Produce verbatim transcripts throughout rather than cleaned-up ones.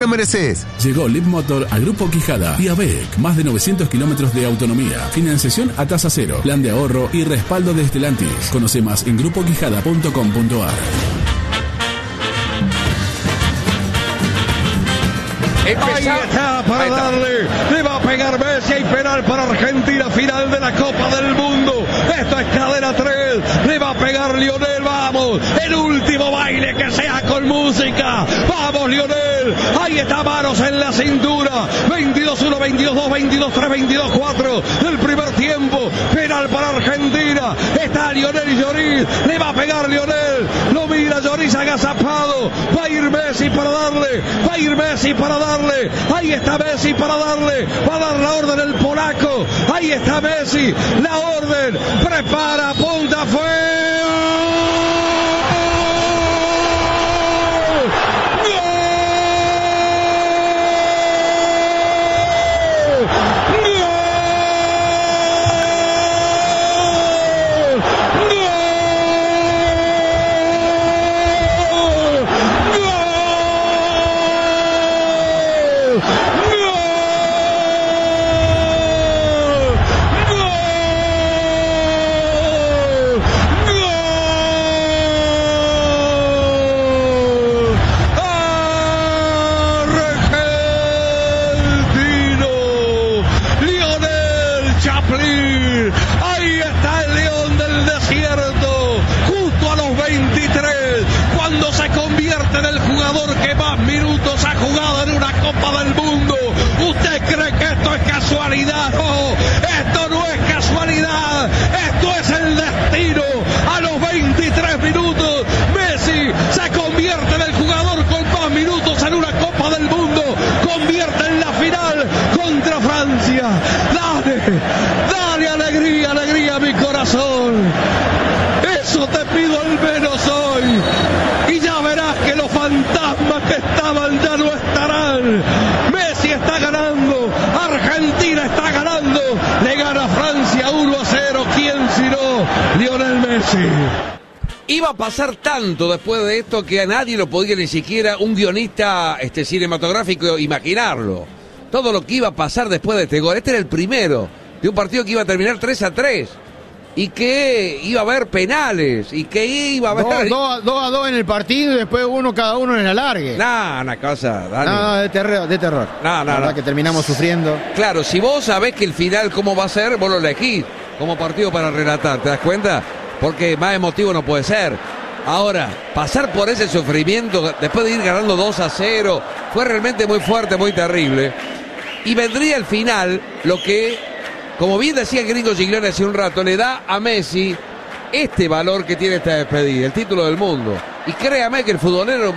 te mereces. Llegó Leapmotor a Grupo Quijada y ABEC. Más de novecientos kilómetros de autonomía. Financiación a tasa cero. Plan de ahorro y respaldo de Stellantis. Conoce más en grupo quijada punto com punto a r. Ahí está para darle, le va a pegar Messi, hay penal para Argentina, final de la Copa del Mundo, esto es cadena tres, le va a pegar Lionel, vamos, el último baile que sea con música, vamos Lionel, ahí está, manos en la cintura, veintidós uno, veintidós dos, veintidós tres, veintidós cuatro del primer tiempo, penal para Argentina, está Lionel y Lloris, le va a pegar Lionel, lo mira Lloris agazapado, va a ir Messi para darle, va a ir Messi para darle, ahí está Messi para darle, va a dar la orden el polaco, ahí está Messi, la orden, prepara, punta, fue. Ahí está el león del desierto, justo a los veintitrés, cuando se convierte en el jugador que más minutos ha jugado en una Copa del Mundo. ¿Usted cree que esto es casualidad? No, esto no es casualidad, esto es el destino. A los veintitrés minutos, Messi se convierte en el jugador con más minutos en una Copa del Mundo, convierte en la final contra Francia. Dale, dale alegría, alegría a mi corazón. Eso te pido al menos hoy. Y ya verás que los fantasmas que estaban ya no estarán. Messi está ganando, Argentina está ganando, le gana Francia uno a cero. ¿Quién sino Lionel Messi? Iba a pasar tanto después de esto que a nadie lo podía ni siquiera un guionista este, cinematográfico imaginarlo. Todo lo que iba a pasar después de este gol. Este era el primero de un partido que iba a terminar tres a tres. Y que iba a haber penales. Y que iba a haber... dos a dos en el partido y después uno cada uno en el alargue. Nah, una cosa... Dale. No, no, de terror. De terror. No, no, no. Que terminamos sufriendo. Claro, si vos sabés que el final cómo va a ser, vos lo elegís como partido para relatar. ¿Te das cuenta? Porque más emotivo no puede ser. Ahora, pasar por ese sufrimiento después de ir ganando dos a cero fue realmente muy fuerte, muy terrible. Y vendría el final, lo que, como bien decía el gringo Giglione hace un rato, le da a Messi este valor que tiene esta despedida, el título del mundo. Y créame que el futbolero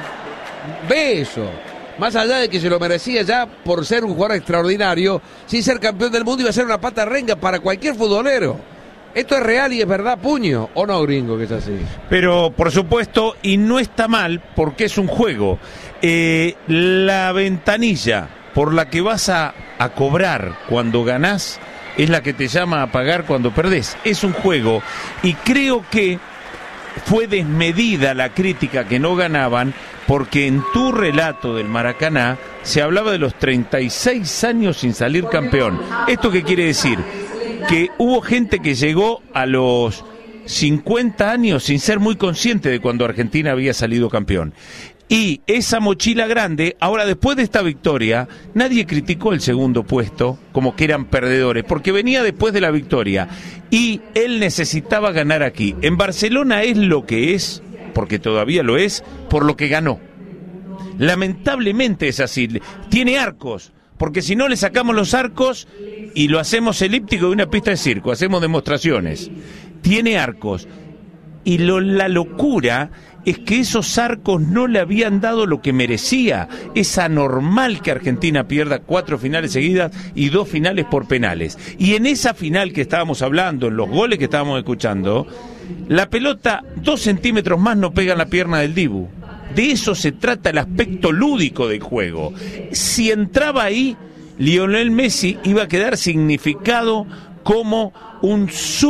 ve eso. Más allá de que se lo merecía ya por ser un jugador extraordinario, sin ser campeón del mundo iba a ser una pata renga para cualquier futbolero. Esto es real y es verdad, puño, ¿o no, gringo, que es así? Pero, por supuesto, y no está mal, porque es un juego. Eh, la ventanilla por la que vas a, a cobrar cuando ganás es la que te llama a pagar cuando perdés. Es un juego, y creo que fue desmedida la crítica que no ganaban, porque en tu relato del Maracaná se hablaba de los treinta y seis años sin salir campeón. ¿Esto qué quiere decir? Que hubo gente que llegó a los cincuenta años sin ser muy consciente de cuando Argentina había salido campeón. Y esa mochila grande, ahora después de esta victoria, nadie criticó el segundo puesto como que eran perdedores, porque venía después de la victoria y él necesitaba ganar aquí. En Barcelona es lo que es, porque todavía lo es, por lo que ganó. Lamentablemente es así, tiene arcos, porque si no le sacamos los arcos y lo hacemos elíptico de una pista de circo, hacemos demostraciones. Tiene arcos. Y lo, la locura es que esos arcos no le habían dado lo que merecía. Es anormal que Argentina pierda cuatro finales seguidas y dos finales por penales. Y en esa final que estábamos hablando, en los goles que estábamos escuchando, la pelota dos centímetros más no pega en la pierna del Dibu. De eso se trata el aspecto lúdico del juego. Si entraba ahí, Lionel Messi iba a quedar significado como un sub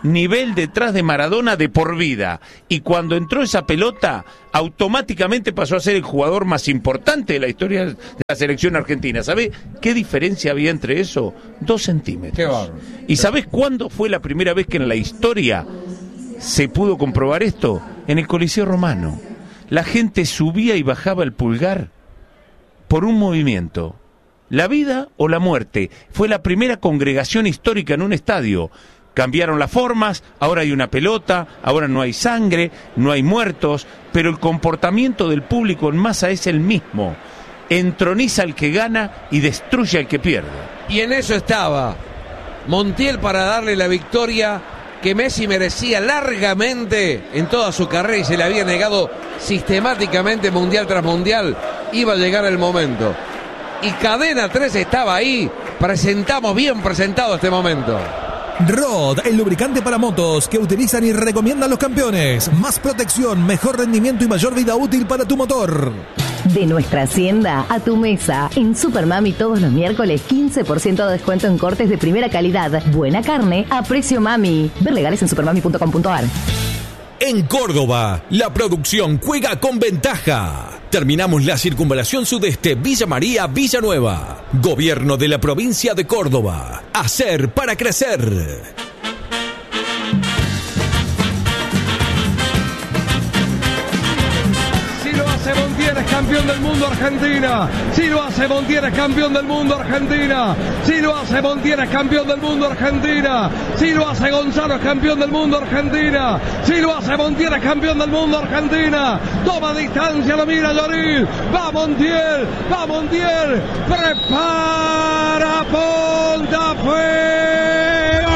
nivel detrás de Maradona de por vida. Y cuando entró esa pelota, automáticamente pasó a ser el jugador más importante de la historia de la selección argentina. ¿Sabés qué diferencia había entre eso? Dos centímetros. Qué bárbaro. ¿Y sabés cuándo fue la primera vez que en la historia se pudo comprobar esto? En el Coliseo Romano. La gente subía y bajaba el pulgar por un movimiento. La vida o la muerte. Fue la primera congregación histórica en un estadio. Cambiaron las formas, ahora hay una pelota, ahora no hay sangre, no hay muertos, pero el comportamiento del público en masa es el mismo. Entroniza al que gana y destruye al que pierde. Y en eso estaba Montiel para darle la victoria que Messi merecía largamente en toda su carrera y se le había negado sistemáticamente mundial tras mundial. Iba a llegar el momento. Y Cadena tres estaba ahí. Presentamos bien presentado este momento. Rod, el lubricante para motos que utilizan y recomiendan los campeones. Más protección, mejor rendimiento y mayor vida útil para tu motor. De nuestra hacienda a tu mesa. En Supermami todos los miércoles quince por ciento de descuento en cortes de primera calidad. Buena carne a precio mami. Ver legales en supermami punto com punto a r. En Córdoba, la producción juega con ventaja. Terminamos la circunvalación sudeste Villa María Villanueva. Gobierno de la provincia de Córdoba. Hacer para crecer. Montiel es campeón del mundo Argentina. Si lo hace Montiel es campeón del mundo Argentina. Si lo hace Montiel es campeón del mundo Argentina. Si lo hace Gonzalo es campeón del mundo Argentina. Si lo hace Montiel es campeón del mundo Argentina. Toma distancia, lo mira Lloril. Va Montiel, va Montiel. Prepara, punta, fuego.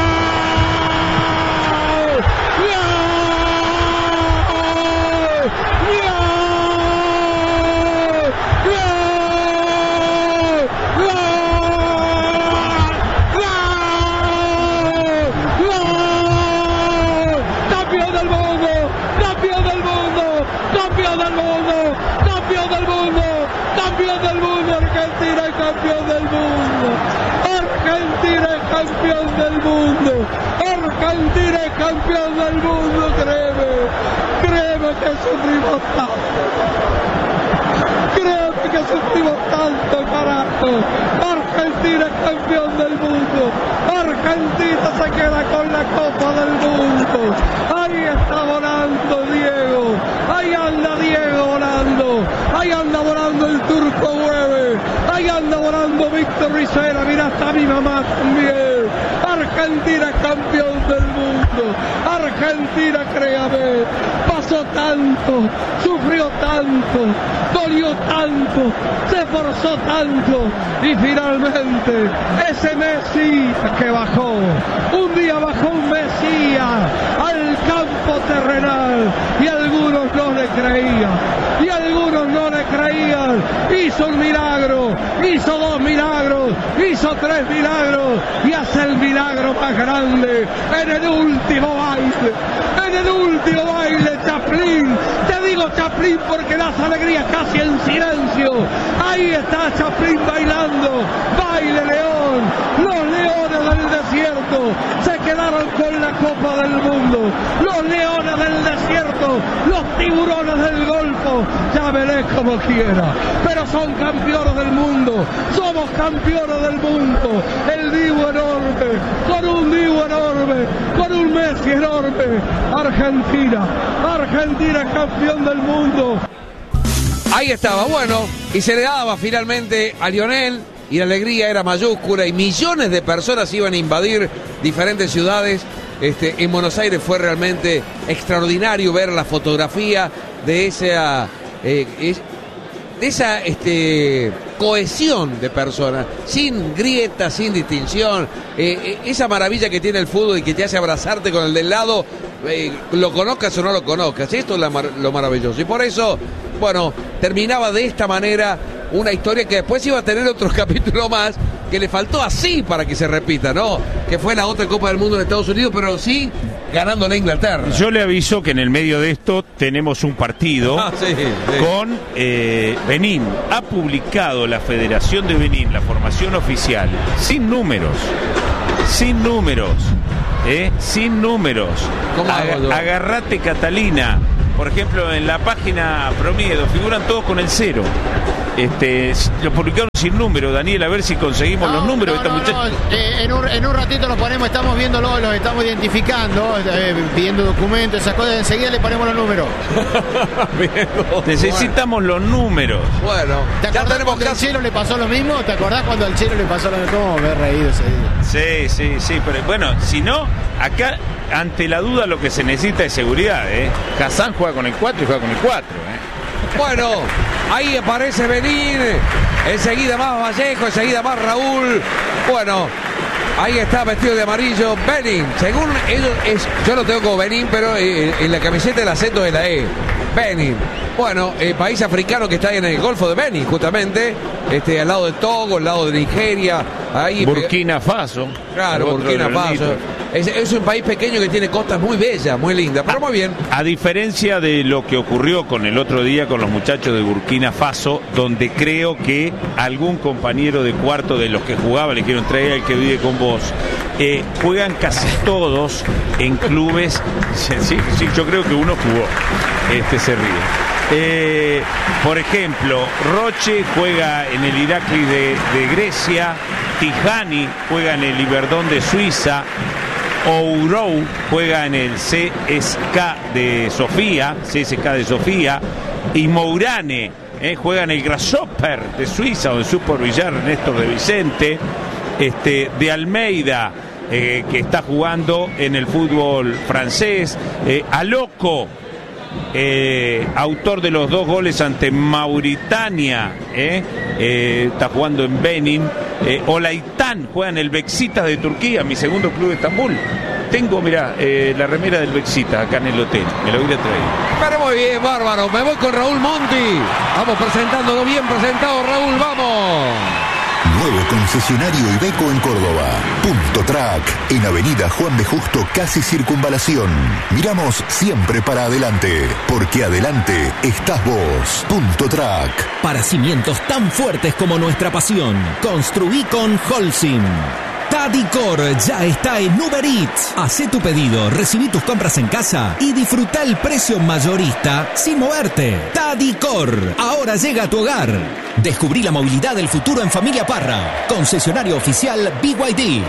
Campeón del mundo, Argentina es campeón del mundo, Argentina es campeón del mundo, créeme, créeme que sufrimos tanto, créeme que sufrimos tanto, carajo, Argentina es campeón del mundo, Argentina se queda con la Copa del Mundo, ahí está volando Diego, ahí anda Diego volando, ahí anda volando el Turco Hueve, ahí anda volando Víctor Ricera, mira está mi mamá también. Argentina campeón del mundo, Argentina créame, pasó tanto, sufrió tanto, dolió tanto, se esforzó tanto y finalmente ese Messi que bajó, un día bajó un Mesías al campo terrenal y algunos no le creían, y algunos no le creían, hizo un milagro, hizo dos milagros, hizo tres milagros y hace el milagro más grande en el último baile, en el último baile, Chaplin, te digo Chaplin porque das alegría casi en silencio, ahí está Chaplin bailando, baile León, los leones del desierto se quedaron con la Copa del Mundo, los leones del desierto, los tiburones del Golfo, llámele como quiera, pero son campeones del mundo, somos campeones del mundo, el Dibu enorme, con un Dibu enorme, con un Messi enorme, Argentina, Argentina campeón del mundo. Ahí estaba, bueno, y se le daba finalmente a Lionel, y la alegría era mayúscula, y millones de personas iban a invadir diferentes ciudades. Este, en Buenos Aires fue realmente extraordinario ver la fotografía de esa, eh, es, de esa este, cohesión de personas, sin grietas, sin distinción, eh, eh, esa maravilla que tiene el fútbol y que te hace abrazarte con el del lado, eh, lo conozcas o no lo conozcas, esto es la mar- lo maravilloso, y por eso, bueno, terminaba de esta manera una historia que después iba a tener otro capítulo más, que le faltó así para que se repita, ¿no? Que fue la otra Copa del Mundo en Estados Unidos, pero sí ganando la Inglaterra. Yo le aviso que en el medio de esto tenemos un partido Ah, sí, sí. con eh, Benín. Ha publicado la Federación de Benín, la formación oficial, sin números, sin números. ¿eh? Sin números. ¿Cómo hago Ag- yo? agarrate Catalina. Por ejemplo, en la página Promiedo figuran todos con el cero. Este, lo publicaron sin número. Daniel, a ver si conseguimos No, los números no, de esta no, muchacha. no, eh, en, un, en un ratito los ponemos, estamos viéndolo, los estamos identificando, eh, pidiendo documentos, esas cosas, enseguida le ponemos los números. Necesitamos los números. Bueno, ¿Te ya acordás tenemos cuando al caso. Chelo le pasó lo mismo? ¿Te acordás cuando al Chelo le pasó lo mismo? ¿Cómo me he reído ese día? Sí, sí, sí, pero bueno, si no, acá ante la duda lo que se necesita es seguridad, ¿eh? Hassan juega con el cuatro y juega con el cuatro, ¿eh? Bueno, ahí aparece Benín. Enseguida más Vallejo, enseguida más Raúl. Bueno, ahí está vestido de amarillo Benín. Según ellos, es, yo lo tengo como Benín, pero eh, en la camiseta el acento de la E. Benín. Bueno, el país africano que está en el Golfo de Benín, justamente, este, al lado de Togo, al lado de Nigeria. Ahí Burkina Faso. Claro, otro Burkina de los Faso. mitos. Es, es un país pequeño que tiene costas muy bellas, muy lindas, pero muy bien. A diferencia de lo que ocurrió con el otro día con los muchachos de Burkina Faso, donde creo que algún compañero de cuarto de los que jugaba, le quiero traer al que vive con vos, eh, juegan casi todos en clubes. Sí, sí, yo creo que uno jugó. Este se ríe. Eh, por ejemplo, Roche juega en el Irakli de, de Grecia, Tijani juega en el Iberdón de Suiza, Ourou juega en el C S K de Sofía, C S K de Sofía, y Mourane eh, juega en el Grasshopper de Suiza, donde supo brillar Néstor de Vicente, este, de Almeida, eh, que está jugando en el fútbol francés, eh, Aloco, Eh, autor de los dos goles ante Mauritania, eh, eh, está jugando en Benin. eh, Olaitán juega en el Beşiktaş de Turquía, mi segundo club de Estambul. Tengo, mirá, eh, la remera del Beşiktaş acá en el hotel, me lo voy a traer. Pero muy bien, bárbaro. Me voy con Raúl Monti. Vamos presentándolo bien presentado, Raúl, vamos. Nuevo concesionario Iveco en Córdoba. Punto Track, en Avenida Juan B. Justo, casi Circunvalación. Miramos siempre para adelante, porque adelante estás vos. Punto Track. Para cimientos tan fuertes como nuestra pasión, construí con Holcim. Tadicor ya está en Uber Eats. Hacé tu pedido, recibí tus compras en casa y disfruta el precio mayorista sin moverte. Tadicor, ahora llega a tu hogar. Descubrí la movilidad del futuro en Familia Parra. Concesionario oficial B Y D.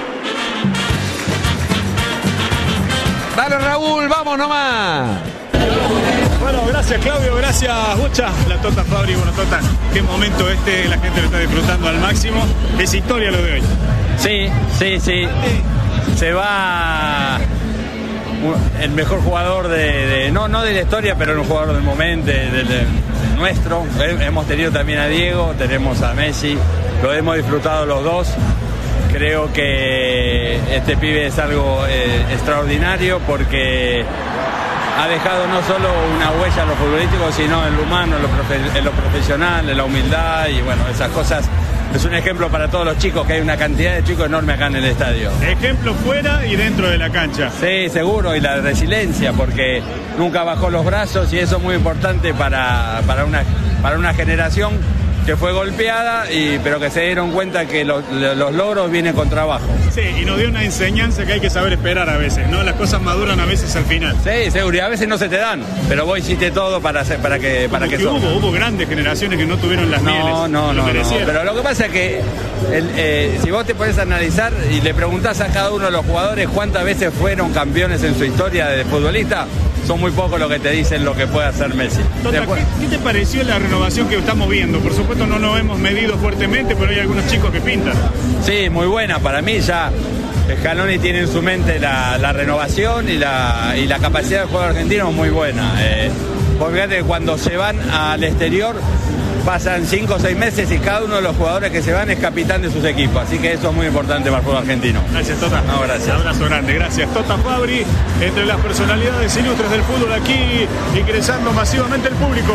Dale, Raúl, vamos nomás. Bueno, gracias Claudio, gracias Bocha, la Tota Fabri. Bueno, Tota, qué momento este, la gente lo está disfrutando al máximo. Es historia lo de hoy. Sí, sí, sí. Se va el mejor jugador de, de no, no de la historia, pero un jugador del momento, de, de, de nuestro. Hemos tenido también a Diego, tenemos a Messi, lo hemos disfrutado los dos. Creo que este pibe es algo eh, extraordinario porque ha dejado no solo una huella en lo futbolístico, sino en lo humano, en lo, profe- en lo profesional, en la humildad y bueno, esas cosas. Es un ejemplo para todos los chicos, que hay una cantidad de chicos enorme acá en el estadio. Ejemplo fuera y dentro de la cancha. Sí, seguro, y la resiliencia, porque nunca bajó los brazos y eso es muy importante para, para, una, para una generación que fue golpeada, y, pero que se dieron cuenta que los, los logros vienen con trabajo. Sí, y nos dio una enseñanza que hay que saber esperar a veces, ¿no? Las cosas maduran a veces al final. Sí, seguro, y a veces no se te dan, pero vos hiciste todo para, hacer, para que para que Porque hubo, hubo grandes generaciones que no tuvieron las mieles. No, no, lo no, no, merecieron. pero lo que pasa es que el, eh, si vos te pones a analizar y le preguntás a cada uno de los jugadores cuántas veces fueron campeones en su historia de futbolista, son muy pocos los que te dicen lo que puede hacer Messi. Tota, Después- ¿qué, ¿qué te pareció la renovación que estamos viendo? Por supuesto no nos hemos medido fuertemente, pero hay algunos chicos que pintan. Sí, muy buena. Para mí ya Scaloni tiene en su mente la, la renovación y la, y la capacidad del jugador argentino muy buena. Eh, porque fíjate que cuando se van al exterior pasan cinco o seis meses y cada uno de los jugadores que se van es capitán de sus equipos. Así que eso es muy importante para el fútbol argentino. Gracias, Tota. No, gracias. Abrazo grande, gracias. Tota Fabri, entre las personalidades ilustres del fútbol aquí, ingresando masivamente el público.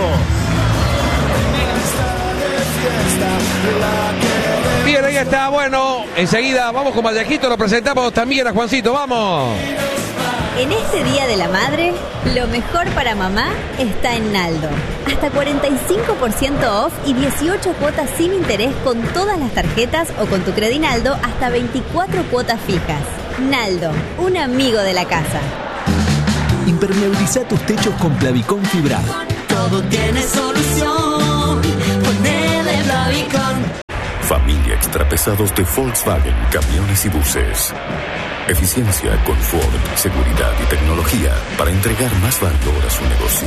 Bien, ahí está. Bueno, enseguida vamos con Vallejito. Lo presentamos también a Juancito. Vamos. En este Día de la Madre, lo mejor para mamá está en Naldo. Hasta cuarenta y cinco por ciento off y dieciocho cuotas sin interés con todas las tarjetas o con tu Credinaldo hasta veinticuatro cuotas fijas. Naldo, un amigo de la casa. Impermeabiliza tus techos con Plavicón fibrado. Todo tiene solución. Ponele Plavicón. Familia Extrapesados de Volkswagen, camiones y buses. Eficiencia, confort, seguridad y tecnología para entregar más valor a su negocio.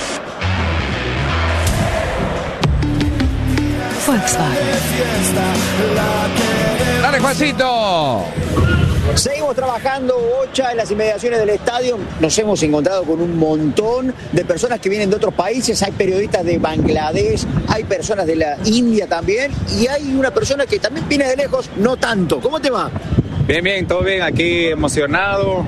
Volkswagen. ¡Dale, Juancito! Seguimos trabajando, Bocha, en las inmediaciones del estadio. Nos hemos encontrado con un montón de personas que vienen de otros países. Hay periodistas de Bangladesh, hay personas de la India también. Y hay una persona que también viene de lejos, no tanto. ¿Cómo te va? Bien, bien, todo bien. Aquí emocionado.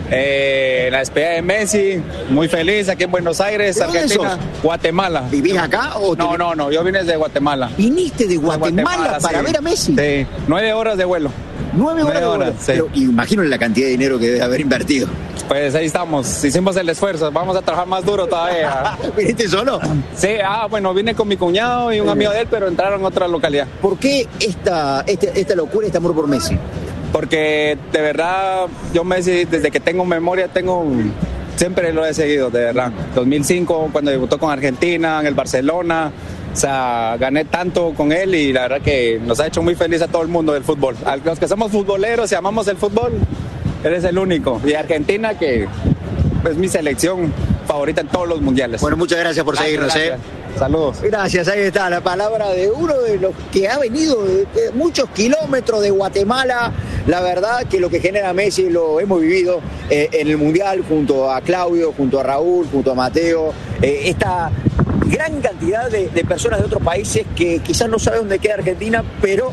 Eh, la despedida de Messi, muy feliz aquí en Buenos Aires, Argentina, Guatemala. ¿Vivís acá o te... No, no, no, yo vine desde Guatemala. ¿Viniste de Guatemala, Guatemala para sí. ver a Messi? Sí, nueve horas de vuelo. Nueve horas nueve de vuelo. Horas, sí. Pero imagino la cantidad de dinero que debe haber invertido. Pues ahí estamos, hicimos el esfuerzo, vamos a trabajar más duro todavía. ¿Viniste solo? Sí, ah, bueno, vine con mi cuñado y un amigo de él, pero entraron a otra localidad. ¿Por qué esta, este, esta locura, este amor por Messi? Porque de verdad, yo Messi, desde que tengo memoria, tengo siempre lo he seguido, de verdad. dos mil cinco, cuando debutó con Argentina, en el Barcelona, o sea, gané tanto con él y la verdad que nos ha hecho muy feliz a todo el mundo del fútbol. A los que somos futboleros y amamos el fútbol, él es el único. Y Argentina, que es mi selección favorita en todos los mundiales. Bueno, muchas gracias por gracias, seguirnos, gracias. ¿eh? Saludos. Gracias, ahí está la palabra de uno de los que ha venido de, de muchos kilómetros de Guatemala. La verdad que lo que genera Messi lo hemos vivido eh, en el Mundial junto a Claudio, junto a Raúl, junto a Mateo. Eh, esta gran cantidad de, de personas de otros países que quizás no saben dónde queda Argentina, pero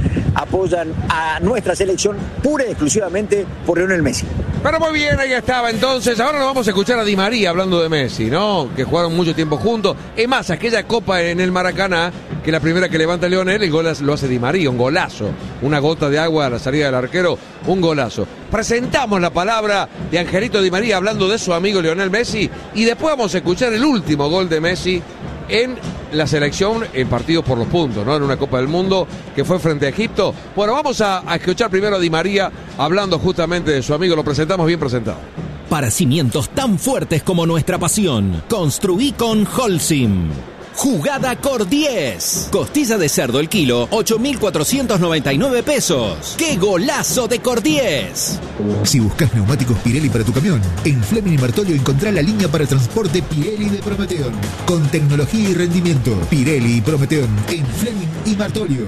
apoyan a nuestra selección pura y exclusivamente por Lionel Messi. Pero muy bien, ahí estaba entonces. Ahora nos vamos a escuchar a Di María hablando de Messi, ¿no? Que jugaron mucho tiempo juntos. Es más, aquella copa en el Maracaná, que la primera que levanta Lionel, el gol lo hace Di María, un golazo. Una gota de agua a la salida del arquero, un golazo. Presentamos la palabra de Angelito Di María hablando de su amigo Lionel Messi y después vamos a escuchar el último gol de Messi en la selección en partidos por los puntos, ¿no? En una Copa del Mundo que fue frente a Egipto. Bueno, vamos a, a escuchar primero a Di María hablando justamente de su amigo. Lo presentamos bien presentado. Para cimientos tan fuertes como nuestra pasión, construí con Holcim. Jugada Cor diez. Costilla de cerdo el kilo, ocho mil cuatrocientos noventa y nueve pesos. ¡Qué golazo de Cor diez! Si buscas neumáticos Pirelli para tu camión, en Fleming y Martolio encontrá la línea para transporte Pirelli de Prometeon. Con tecnología y rendimiento. Pirelli y Prometeon en Fleming y Martolio.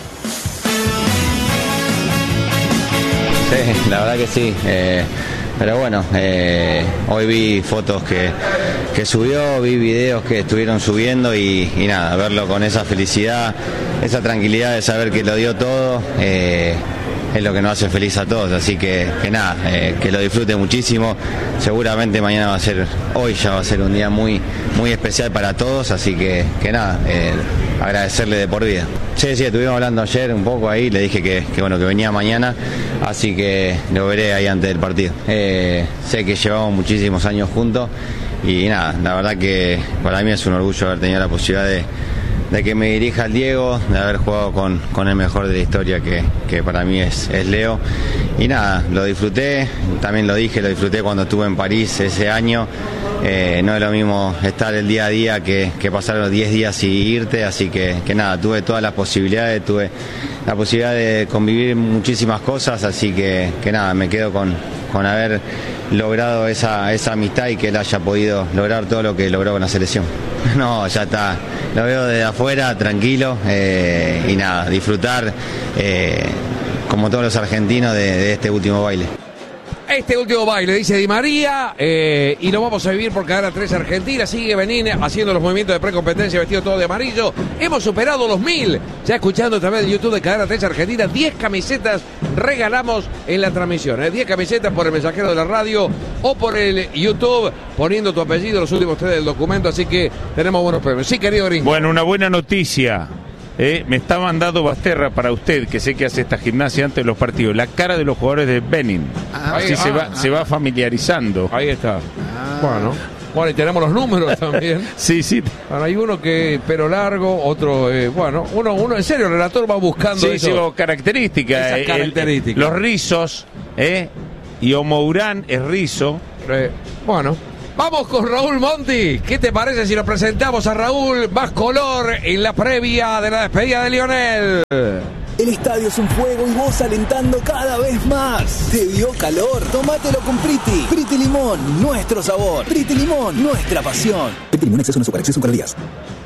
Sí, la verdad que sí. Eh... Pero bueno, eh, hoy vi fotos que, que subió, vi videos que estuvieron subiendo y, y nada, verlo con esa felicidad, esa tranquilidad de saber que lo dio todo, eh, es lo que nos hace feliz a todos. Así que, que nada, eh, que lo disfrute muchísimo. Seguramente mañana va a ser, hoy ya va a ser un día muy, muy especial para todos, así que, que nada, eh, agradecerle de por vida. Sí, sí, estuvimos hablando ayer un poco ahí, le dije que, que bueno, que venía mañana, así que lo veré ahí antes del partido. Eh, sé que llevamos muchísimos años juntos y nada, la verdad que para mí es un orgullo haber tenido la posibilidad de, de que me dirija el Diego, de haber jugado con, con el mejor de la historia que, que para mí es, es Leo. Y nada, lo disfruté, también lo dije, lo disfruté cuando estuve en París ese año. Eh, no es lo mismo estar el día a día que, que pasar los diez días y irte, así que, que nada, tuve todas las posibilidades, tuve la posibilidad de convivir muchísimas cosas, así que, que nada, me quedo con, con haber logrado esa, esa amistad y que él haya podido lograr todo lo que logró con la selección. No, ya está, lo veo desde afuera, tranquilo, eh, y nada, disfrutar eh, como todos los argentinos de, de este último baile. Este último baile, dice Di María, eh, y lo vamos a vivir por Cadena tres Argentina. Sigue Benín haciendo los movimientos de precompetencia, vestido todo de amarillo. Hemos superado los mil. Ya escuchando a través de YouTube de Cadena tres Argentina, diez camisetas regalamos en la transmisión. ¿eh? diez camisetas por el mensajero de la radio o por el YouTube, poniendo tu apellido, los últimos tres del documento. Así que tenemos buenos premios. Sí, querido Gringo. Bueno, una buena noticia. Eh, me está mandando Basterra para usted, que sé que hace esta gimnasia antes de los partidos, la cara de los jugadores de Benin. Ah, Así ahí, se, ah, va, ah. se va familiarizando. Ahí está. Bueno. Bueno, y tenemos los números también. Sí, sí. Bueno, hay uno que pelo largo, otro, eh, bueno, uno, uno, en serio, el relator va buscando Sí, eso, sí, características. esas El- características. los rizos, ¿eh? Y Omourán es rizo. Eh, bueno. Vamos con Raúl Monti. ¿Qué te parece si lo presentamos a Raúl? Más color en la previa de la despedida de Lionel. El estadio es un fuego y vos alentando cada vez más. ¿Te dio calor? Tómatelo con Priti. Priti Limón, nuestro sabor. Priti Limón, nuestra pasión. Priti Limón, exceso en azúcar, exceso en calorías.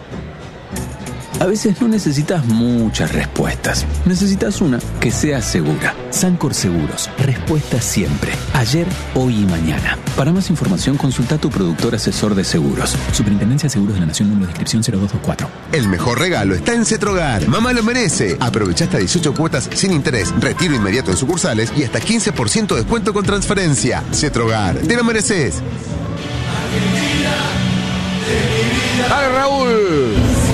A veces no necesitas muchas respuestas. Necesitas una que sea segura. Sancor Seguros. Respuesta siempre. Ayer, hoy y mañana. Para más información, consulta a tu productor asesor de seguros. Superintendencia de Seguros de la Nación, número de inscripción cero dos dos cuatro. El mejor regalo está en Cetrogar. Mamá lo merece. Aprovecha hasta dieciocho cuotas sin interés, retiro inmediato en sucursales y hasta quince por ciento de descuento con transferencia. Cetrogar, te lo mereces. Dale, Raúl.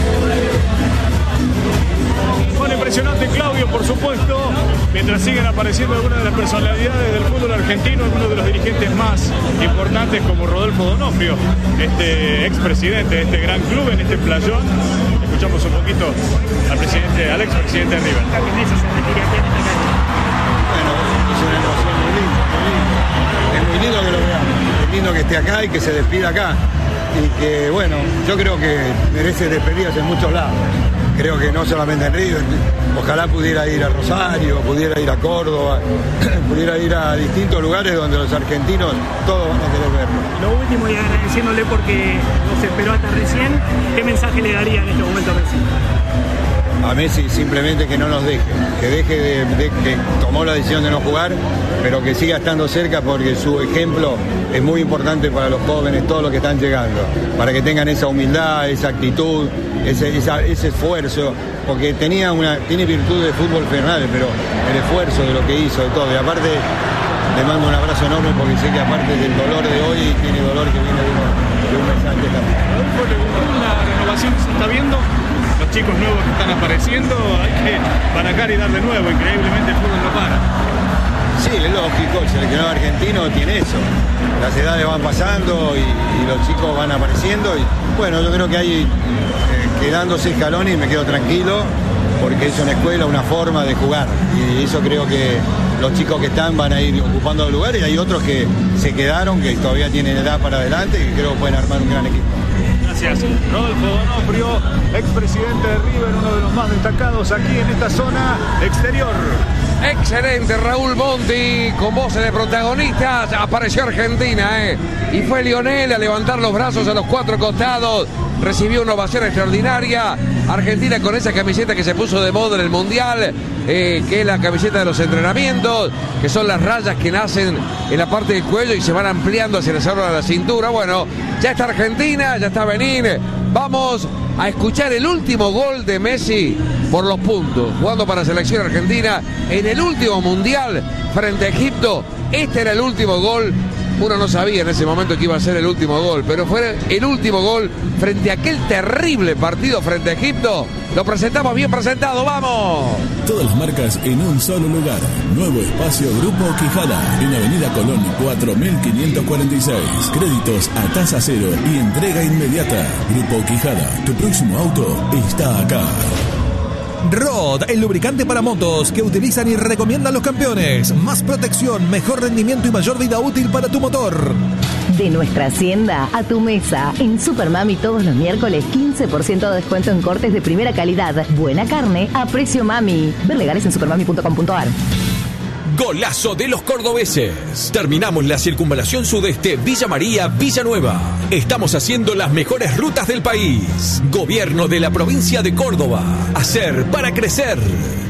Bueno, impresionante Claudio, por supuesto, mientras siguen apareciendo algunas de las personalidades del fútbol argentino, algunos de los dirigentes más importantes como Rodolfo Donofrio, este expresidente de este gran club en este playón. Escuchamos un poquito al presidente, al expresidente de River. Bueno, es una emoción muy linda, muy linda. Es muy lindo que lo veamos, es lindo que esté acá y que se despida acá. Y que, bueno, yo creo que merece despedidas en muchos lados. Creo que no solamente en River, ojalá pudiera ir a Rosario, pudiera ir a Córdoba, pudiera ir a distintos lugares donde los argentinos todos van a querer verlo. Lo último, y agradeciéndole porque nos esperó hasta recién, ¿qué mensaje le daría en este momento a Messi? A Messi simplemente que no nos deje, que deje de, de que tomó la decisión de no jugar, pero que siga estando cerca porque su ejemplo es muy importante para los jóvenes, todos los que están llegando, para que tengan esa humildad, esa actitud, ese, esa, ese esfuerzo, porque tenía una, tiene virtud de fútbol fenomenal, pero el esfuerzo de lo que hizo, de todo, y aparte le mando un abrazo enorme porque sé que aparte del dolor de hoy, tiene dolor que viene de, uno, de un mes antes también. Una renovación se está viendo, los chicos nuevos que están apareciendo, hay que paracar y dar de nuevo, increíblemente el fútbol no para. Sí, es lógico, el seleccionado argentino tiene eso. Las edades van pasando y, y los chicos van apareciendo y bueno, yo creo que hay eh, quedándose escalones y me quedo tranquilo porque es una escuela, una forma de jugar y eso creo que los chicos que están van a ir ocupando lugares y hay otros que se quedaron, que todavía tienen edad para adelante y que creo que pueden armar un gran equipo. Gracias. Rodolfo Donofrio, expresidente de River, uno de los más destacados aquí en esta zona exterior. Excelente, Raúl Monti, con voces de protagonistas. Apareció Argentina, ¿eh? Y fue Lionel a levantar los brazos a los cuatro costados. Recibió una ovación extraordinaria. Argentina con esa camiseta que se puso de moda en el Mundial, eh, que es la camiseta de los entrenamientos, que son las rayas que nacen en la parte del cuello y se van ampliando hacia la zona de la cintura. Bueno, ya está Argentina, ya está Benín. Vamos a escuchar el último gol de Messi por los puntos, jugando para la selección argentina en el último Mundial frente a Egipto. Este era el último gol. Uno no sabía en ese momento que iba a ser el último gol, pero fue el último gol frente a aquel terrible partido frente a Egipto. Lo presentamos bien presentado, ¡vamos! Todas las marcas en un solo lugar. Nuevo espacio Grupo Quijada, en Avenida Colón cuatro mil quinientos cuarenta y seis. Créditos a tasa cero y entrega inmediata. Grupo Quijada, tu próximo auto está acá. Rod, el lubricante para motos que utilizan y recomiendan los campeones. Más protección, mejor rendimiento y mayor vida útil para tu motor. De nuestra hacienda a tu mesa. En Supermami todos los miércoles quince por ciento de descuento en cortes de primera calidad. Buena carne a precio mami. Ver legales en supermami punto com punto a r. Golazo de los cordobeses. Terminamos la circunvalación sudeste Villa María, Villanueva. Estamos haciendo las mejores rutas del país. Gobierno de la provincia de Córdoba. Hacer para crecer.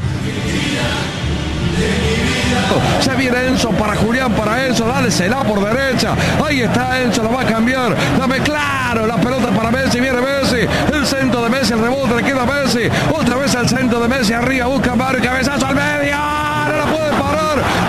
Ya viene Enzo para Julián, para Enzo, dálesela por derecha. Ahí está Enzo, lo va a cambiar. Dame claro, la pelota para Messi, viene Messi. El centro de Messi, el rebote le queda a Messi. Otra vez el centro de Messi, arriba busca Mario, cabezazo al medio. No la puede parar.